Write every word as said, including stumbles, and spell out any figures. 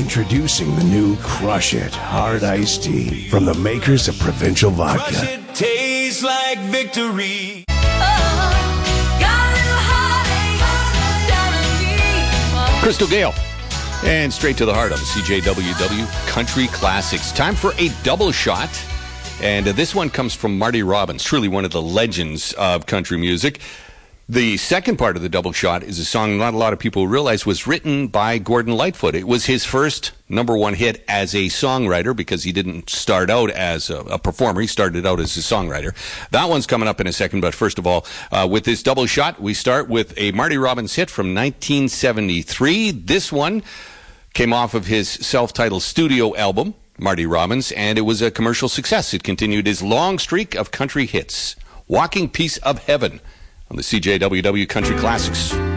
Introducing the new Crush It Hard Iced Tea from the makers of Provincial Vodka. Crush it, tastes like victory. Crystal Gale. And straight to the heart of C J W W Country Classics. Time for a double shot. And uh, this one comes from Marty Robbins, truly one of the legends of country music. The second part of the double shot is a song not a lot of people realize was written by Gordon Lightfoot. It was his first number one hit as a songwriter because he didn't start out as a, a performer. He started out as a songwriter. That one's coming up in a second, but first of all, uh, with this double shot, we start with a Marty Robbins hit from nineteen seventy-three. This one came off of his self-titled studio album, Marty Robbins, and it was a commercial success. It continued his long streak of country hits. Walking Piece of Heaven on the C J W W Country Classics.